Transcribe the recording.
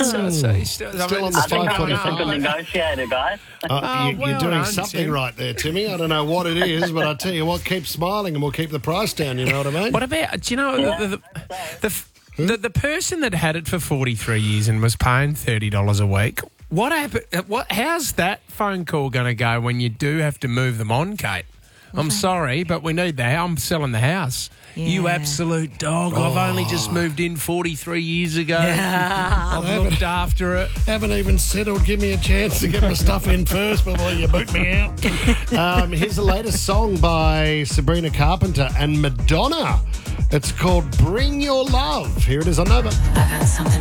Still on the I think I'm just a good 5:45. negotiator, guys. You're doing something right there, Timmy. I don't know what it is, but I tell you what, keep smiling and we'll keep the price down, you know what I mean? What about, do you know, the person that had it for 43 years and was paying $30 a week, what happened? How's that phone call going to go when you do have to move them on, Kate? I'm sorry, but we need that. I'm selling the house. Yeah. You absolute dog. I've only just moved in 43 years ago. I've looked after it. Haven't even settled. Give me a chance to get my stuff in first before you boot me out. Here's the latest song by Sabrina Carpenter and Madonna. It's called Bring Your Love. Here it is on Nova. I got something